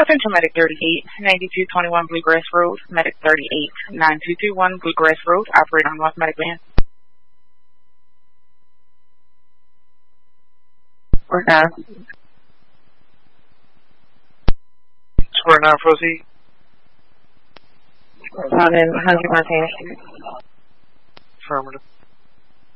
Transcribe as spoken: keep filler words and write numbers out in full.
Attention Medic thirty-eight, ninety-two twenty-one Bluegrass Road, Medic thirty-eight, nine two two one Bluegrass Road, operate on North Medic Van. We're now. Square nine, proceed. On in one hundred Montana Street. Affirmative.